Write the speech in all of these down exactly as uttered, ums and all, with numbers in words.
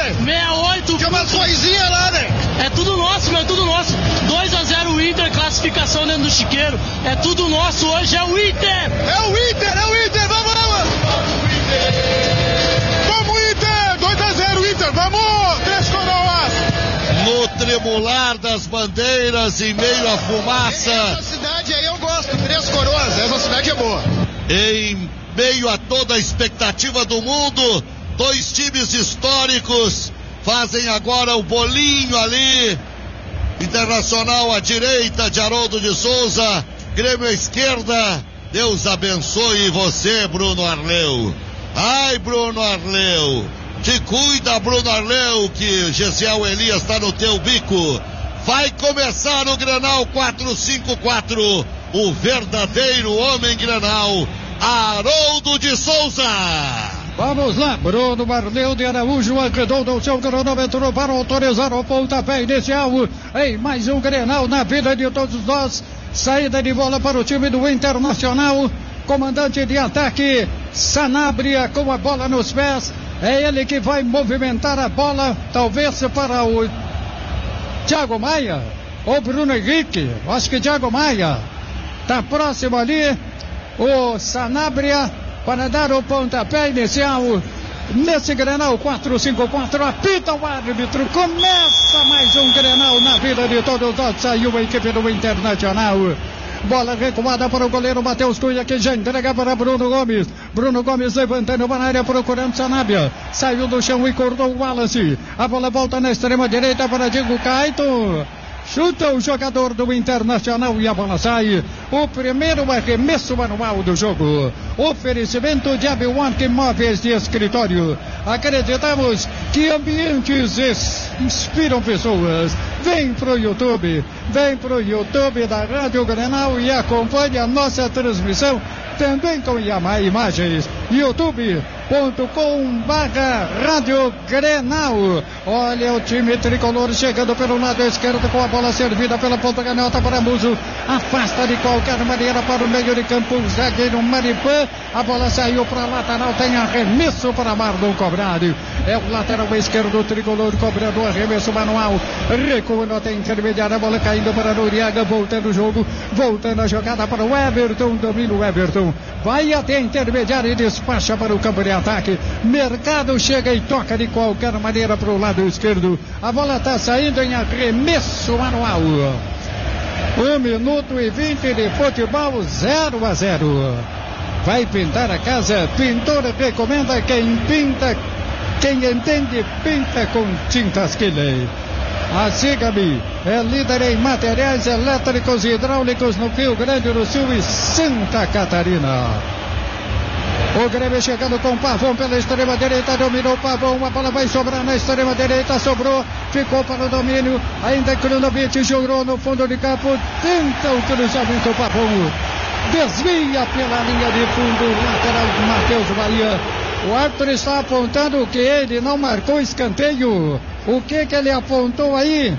velho? sessenta e oito. Tinha umas coisinhas lá, né? É tudo nosso, meu, é tudo nosso. dois a zero Inter, classificação dentro do chiqueiro. É tudo nosso, hoje é o Inter! É o Inter, é o Inter, vamos, vamos! Vamos, Inter! dois a zero Inter, vamos! Três coroas! No tremular das bandeiras, em meio à fumaça. Essa cidade aí eu gosto, Três Coroas, essa cidade é boa. Em meio a toda a expectativa do mundo, dois times históricos fazem agora o bolinho ali. Internacional à direita de Haroldo de Souza, Grêmio à esquerda. Deus abençoe você, Bruno Arleu. Ai, Bruno Arleu. Te cuida, Bruno Arleu, que Gesiel Elias está no teu bico. Vai começar o Grenal quatro cinco quatro. O verdadeiro homem Grenal, Haroldo de Souza. Vamos lá, Bruno Arleu de Araújo arredonda o seu cronômetro para autorizar o pontapé inicial em mais um Grenal na vida de todos nós. Saída de bola para o time do Internacional. Comandante de ataque, Sanabria, com a bola nos pés. É ele que vai movimentar a bola, talvez para o Thiago Maia ou Bruno Henrique. Acho que Thiago Maia está próximo ali. O Sanabria para dar o pontapé inicial nesse Grenal quatro cinco quatro. Apita o árbitro. Começa mais um Grenal na vida de todos nós. Saiu a equipe do Internacional. Bola recuada para o goleiro Matheus Cunha, que já entrega para Bruno Gomes. Bruno Gomes levantando para a área, procurando Sanabria. Saiu do chão e cortou o Wallace. A bola volta na extrema direita para Diego Caito. Chuta o jogador do Internacional e a bola sai. O primeiro arremesso manual do jogo. Oferecimento de Abiwak Móveis de Escritório. Acreditamos que ambientes inspiram pessoas. Vem pro YouTube. Vem pro YouTube da Rádio Grenal e acompanhe a nossa transmissão também com imagens. youtube ponto com barra Rádio Grenal. Olha o time tricolor chegando pelo lado esquerdo com a bola servida pela ponta canhota para Muso. Afasta de qualquer maneira para o meio de campo o zagueiro Maripã. A bola saiu para a lateral, tem arremesso para Marlon cobrado. É o lateral esquerdo tricolor cobrando arremesso manual. Recuando até intermediária, a bola caindo para Noriega, voltando o jogo, voltando a jogada para o Everton, domina o Everton. Vai até intermediária e despacha para o campo de ataque. Mercado chega e toca de qualquer maneira para o lado esquerdo. A bola está saindo em arremesso manual. Um minuto e vinte de futebol, zero a zero. Vai pintar a casa. Pintor recomenda quem pinta, quem entende, pinta com tintas Kiley. A Sigami é líder em materiais elétricos e hidráulicos no Rio Grande do Sul e Santa Catarina. O Grêmio chegando com o Pavão pela extrema direita, dominou o Pavão, a bola vai sobrar na extrema direita, sobrou, ficou para o domínio, ainda Krunovic jogou no fundo de campo, tenta o cruzamento, o Pavão desvia pela linha de fundo, lateral de Matheus Bahia. O árbitro está apontando que ele não marcou escanteio. O que que ele apontou aí?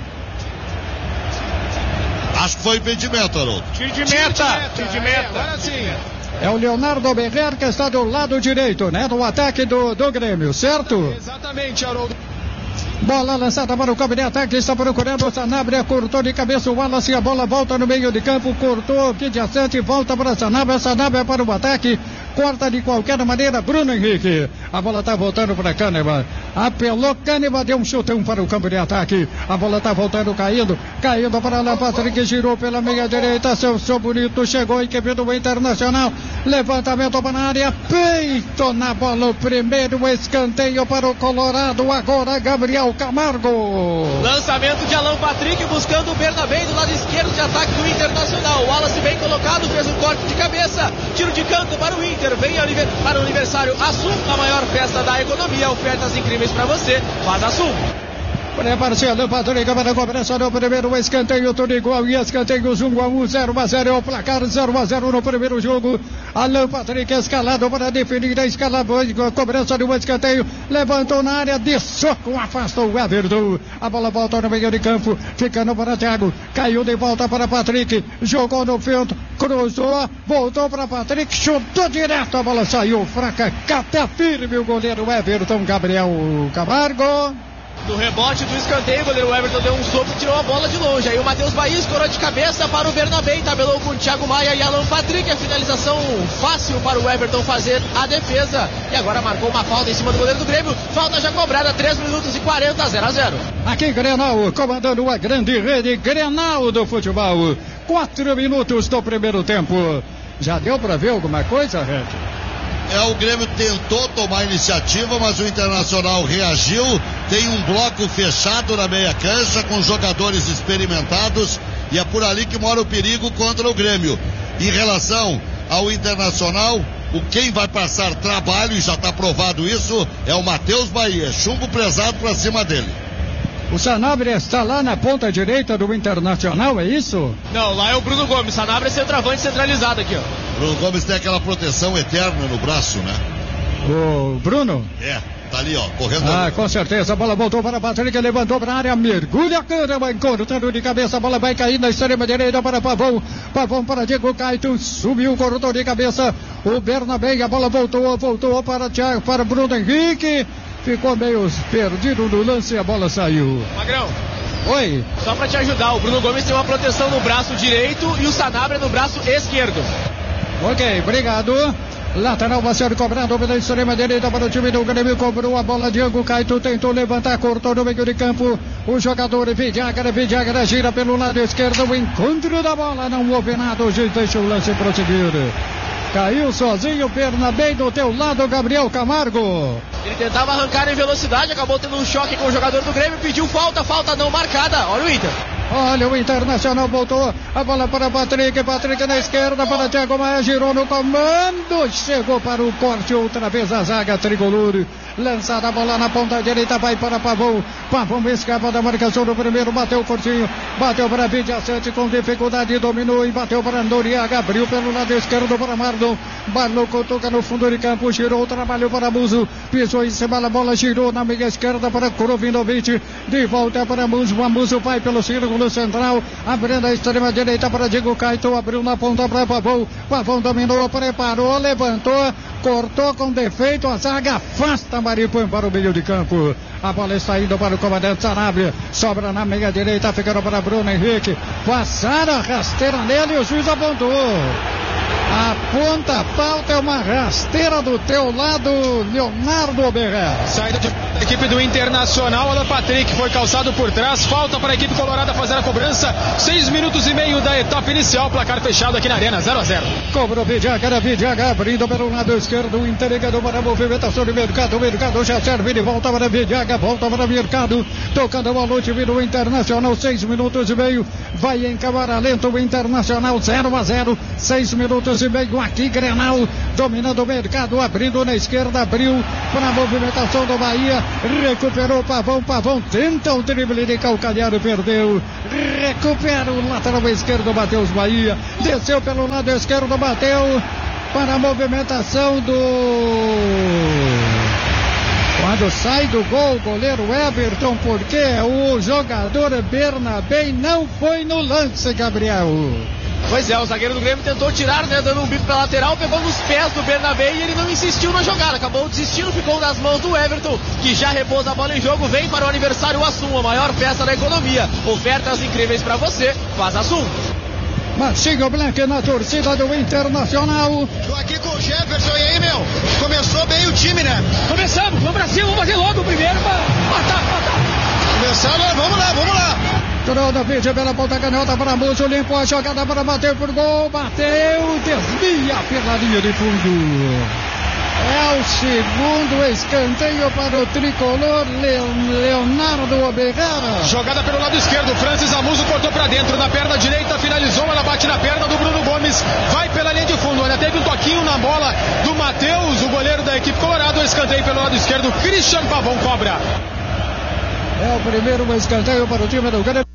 Acho que foi impedimento, Haroldo. Tiro de meta, tiro de meta. Agora sim. É o Leonardo Berrer que está do lado direito, né? No ataque do, do Grêmio, certo? Exatamente, Haroldo. Bola lançada para o campo de ataque, está procurando o Sanabria, cortou de cabeça o Wallace, a bola volta no meio de campo, cortou aqui de assente, volta para Sanabria, Sanabria para o ataque, corta de qualquer maneira Bruno Henrique. A bola está voltando para Kahneman, apelou Kahneman, deu um chutão para o campo de ataque, a bola está voltando, caindo, caindo para lá, Patrick girou pela meia direita, seu, seu bonito, chegou a equipe do Internacional, levantamento para a área, peito na bola, o primeiro escanteio para o Colorado, agora Gabriel Camargo. Lançamento de Alan Patrick buscando o Bernabé do lado esquerdo de ataque do Internacional. O Wallace bem colocado, fez um corte de cabeça, tiro de canto para o Inter, vem para o aniversário Assum, a maior festa da economia, ofertas incríveis para você, faz Assum. Prepara-se Alan Patrick para a cobrança do primeiro escanteio, tudo igual e escanteios um a um, zero a zero, é o placar zero a zero no primeiro jogo. Alan Patrick escalado para definir a escala, a cobrança do escanteio, levantou na área, de soco, afastou o Everton, a bola volta no meio de campo, ficando para Thiago, caiu de volta para Patrick, jogou no fundo, cruzou, voltou para Patrick, chutou direto, a bola saiu fraca, cata firme o goleiro Everton Gabriel Camargo. Do rebote do escanteio, o goleiro Everton deu um sopro e tirou a bola de longe. Aí o Matheus Bahia escorou de cabeça para o Bernabé, tabelou com o Thiago Maia e Alan Patrick. A finalização fácil para o Everton fazer a defesa. E agora marcou uma falta em cima do goleiro do Grêmio. Falta já cobrada, três minutos e quarenta, zero a zero. Aqui Grenal, comandando a grande rede Grenal do futebol. Quatro minutos do primeiro tempo. Já deu para ver alguma coisa, Red? É, o Grêmio tentou tomar iniciativa, mas o Internacional reagiu. Tem um bloco fechado na meia cancha com jogadores experimentados e é por ali que mora o perigo contra o Grêmio. Em relação ao Internacional, o quem vai passar trabalho, e já está provado isso, é o Matheus Bahia. Chumbo pesado para cima dele. O Sanabria está lá na ponta direita do Internacional, é isso? Não, lá é o Bruno Gomes. Sanabria é centroavante centralizado aqui, ó. Bruno Gomes tem aquela proteção eterna no braço, né? O Bruno? É, tá ali, ó, correndo. Ah, ali. Com certeza. A bola voltou para Patrick, levantou para a área, mergulha, caramba, cortando de cabeça. A bola vai cair na extrema direita para Pavão. Pavão para Diego Caetano, subiu, cortou de cabeça. O Bernabé, a bola voltou, voltou para, Thiago, para Bruno Henrique. Ficou meio perdido no lance e a bola saiu. Magrão. Oi. Só pra te ajudar, o Bruno Gomes tem uma proteção no braço direito e o Sanabria no braço esquerdo. Ok, obrigado. Lateral vai ser cobrado pela extrema direita para o time do Grêmio. Cobrou a bola, Diego Caetano tentou levantar, cortou no meio de campo. O jogador Vidiagra, Vidiagra gira pelo lado esquerdo. O encontro da bola, não houve nada. O juiz deixa o lance prosseguir. Caiu sozinho o Bernabé do teu lado, Gabriel Camargo. Ele tentava arrancar em velocidade, acabou tendo um choque com o jogador do Grêmio, pediu falta, falta não marcada. Olha o Inter. Olha, o Internacional voltou a bola para Patrick, Patrick na esquerda para Thiago Maia, girou no comando, chegou para o corte, outra vez a zaga tricolor, lançada a bola na ponta direita, vai para Pavão, Pavão escapa da marcação do primeiro, bateu curtinho, bateu para Vidiaçante com dificuldade, dominou e bateu para Noriega, abriu pelo lado esquerdo para Marlon, Marlon toca no fundo de campo, girou, trabalhou para Muso, pisou em cima da bola, girou na meia esquerda para Krovinovic, de volta para Muso, Muso vai pelo círculo central, abrindo a extrema direita para Diego Caetano, abriu na ponta para Pavão, Pavão dominou, preparou, levantou, cortou com defeito, a zaga afasta Maripã para o meio de campo, a bola está indo para o comandante Sanabria, sobra na meia direita, ficando para Bruno Henrique, passaram a rasteira nele e o juiz apontou. A ponta falta é uma rasteira do teu lado, Leonardo Oberra. Saída de da equipe do Internacional, Alan Patrick foi calçado por trás, falta para a equipe colorada fazer a cobrança, seis minutos e meio da etapa inicial, placar fechado aqui na Arena, zero a zero. Cobrou Vidiaga, Vidiaga abrindo pelo lado esquerdo, entregando para a movimentação de Mercado, Mercado já serve de volta para Vidiaga, volta para Mercado, tocando a bola, o time do Internacional, seis minutos e meio, vai em câmara lenta o Internacional, zero a zero, seis minutos e meio aqui, Grenal, dominando o Mercado, abrindo na esquerda, abriu para a movimentação do Bahia, recuperou o Pavão, Pavão tenta o drible de calcanhar e perdeu, recupera o lateral esquerdo, Matheus Bahia, desceu pelo lado esquerdo, bateu para a movimentação do... Quando sai do gol, o goleiro Everton, porque o jogador Bernabé não foi no lance, Gabriel. Pois é, o zagueiro do Grêmio tentou tirar, né, dando um bico pra lateral, pegou nos pés do Bernabé e ele não insistiu na jogada, acabou desistindo, ficou nas mãos do Everton, que já repôs a bola em jogo, vem para o aniversário Assum, a maior festa da economia. Ofertas incríveis pra você, faz Assum. Marcinho Blanc na torcida do Internacional. Tô aqui com o Jefferson, e aí, meu? Começou bem o time, né? Começamos, vamos pra cima, vamos fazer logo o primeiro pra matar, matar. Começando, vamos lá, vamos lá. Krovinovic pela ponta canhota para Musso, limpou a jogada para bater por gol, bateu, desvia pela linha de fundo. É o segundo escanteio para o tricolor, Leonardo Oberra. Jogada pelo lado esquerdo, Francis Amuso cortou para dentro, na perna direita, finalizou, ela bate na perna do Bruno Gomes, vai pela linha de fundo, ainda teve um toquinho na bola do Matheus, o goleiro da equipe colorado, escanteio pelo lado esquerdo, Christian Pavão cobra. É o primeiro escanteio para o time do Grêmio.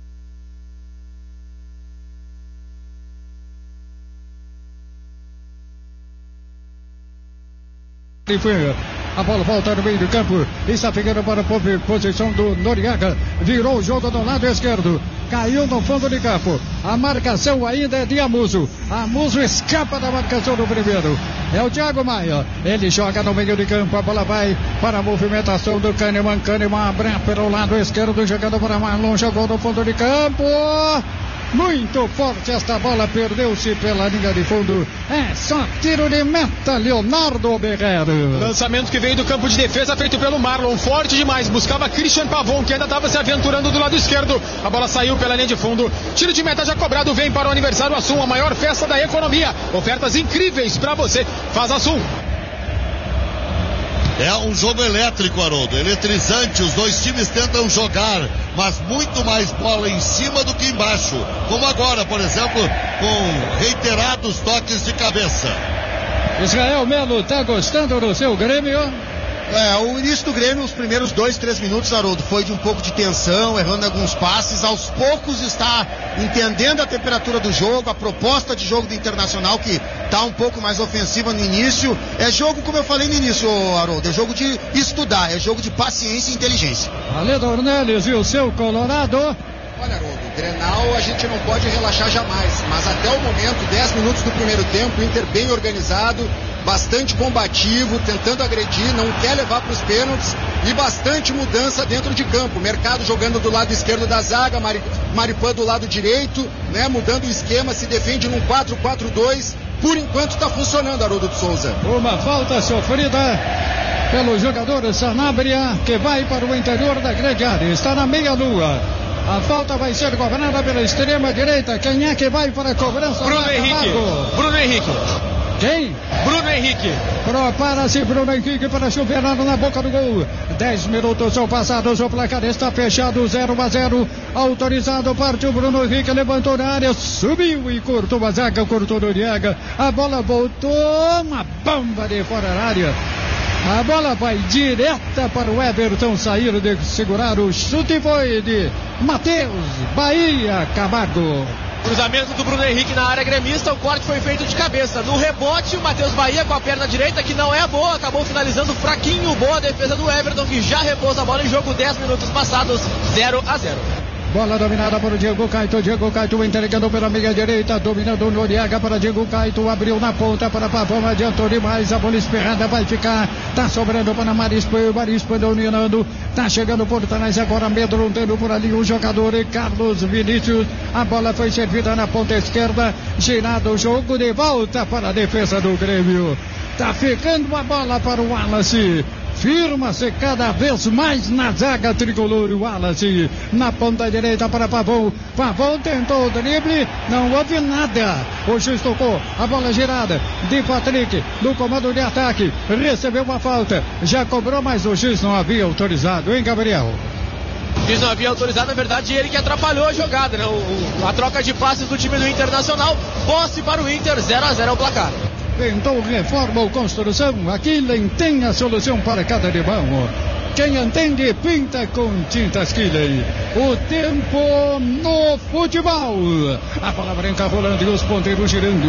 A bola volta no meio do campo. Está ficando para a posição do Noriega. Virou o jogo do lado esquerdo. caiu no fundo de campo. A marcação ainda é de Amuso. Amuso escapa da marcação do primeiro. É o Thiago Maia. Ele joga no meio de campo. A bola vai para a movimentação do Kahneman. Kahneman abre pelo lado esquerdo, jogando para Marlon. Jogou no fundo de campo. Muito forte esta bola, perdeu-se pela linha de fundo. É só tiro de meta, Leonardo Berrero. Lançamento que veio do campo de defesa, feito pelo Marlon, forte demais, buscava Christian Pavon, que ainda estava se aventurando do lado esquerdo. A bola saiu pela linha de fundo, tiro de meta já cobrado, vem para o Aniversário Assum, a maior festa da economia. Ofertas incríveis para você, faz Assum. É um jogo elétrico, Haroldo, eletrizante. Os dois times tentam jogar, mas muito mais bola em cima do que embaixo. Como agora, por exemplo, com reiterados toques de cabeça. Israel Melo está gostando do seu Grêmio? É, o início do Grêmio, os primeiros dois, três minutos, Haroldo, foi de um pouco de tensão, errando alguns passes. Aos poucos está entendendo a temperatura do jogo, a proposta de jogo do Internacional, que está um pouco mais ofensiva no início. É jogo, como eu falei no início, Haroldo, é jogo de estudar, é jogo de paciência e inteligência. Ale Dornelles e o seu Colorado. Olha, Haroldo, Grenal a gente não pode relaxar jamais, mas até o momento, dez minutos do primeiro tempo, o Inter bem organizado, bastante combativo, tentando agredir, não quer levar para os pênaltis e bastante mudança dentro de campo. Mercado jogando do lado esquerdo da zaga, Mari, Maripan do lado direito, né, mudando o esquema, se defende num quatro quatro dois. Por enquanto está funcionando, Haroldo de Souza. Uma falta sofrida pelo jogador Sanabria, que vai para o interior da grande área, está na meia-lua. A falta vai ser cobrada pela extrema direita. Quem é que vai para a cobrança? Bruno Henrique. Bruno Henrique. Quem? Bruno Henrique. Prepara-se Bruno Henrique para chover na boca do gol. dez minutos são passados, o placar está fechado, zero a zero. Autorizado, partiu Bruno Henrique, levantou na área, subiu e cortou a zaga, cortou Noriega. A bola voltou, uma bomba de fora da área. A bola vai direta para o Everton sair de segurar o chute, foi de Matheus Bahia Camargo. Cruzamento do Bruno Henrique na área gremista, o corte foi feito de cabeça. No rebote, o Matheus Bahia com a perna direita, que não é boa, acabou finalizando fraquinho. Boa defesa do Everton, que já repousa a bola em jogo, dez minutos passados, zero a zero. Bola dominada para o Diego Caito, Diego Caito entregando pela meia direita, dominando o Noriega para Diego Caito, abriu na ponta para Pavão, adiantou demais, a bola esperada vai ficar, tá sobrando para Marispa, Marispa dominando, tá chegando por trás agora, amedrontando por ali o jogador Carlos Vinícius, a bola foi servida na ponta esquerda, girado o jogo de volta para a defesa do Grêmio, tá ficando a bola para o Wallace. Firma-se cada vez mais na zaga tricolor, o Wallace na ponta direita para Pavão. Pavão tentou o drible, não houve nada. O juiz tocou, a bola girada de Patrick no comando de ataque, recebeu uma falta, já cobrou, mas o juiz não havia autorizado, hein, Gabriel? O juiz não havia autorizado, na verdade ele que atrapalhou a jogada, né? O, o, a troca de passes do time do Internacional, posse para o Inter, zero a zero é o placar. Tentou reforma ou construção, aqui tem a solução para cada irmão. Quem entende, pinta com tintas Killen. O tempo no futebol. A bola branca rolando e os ponteiros girando.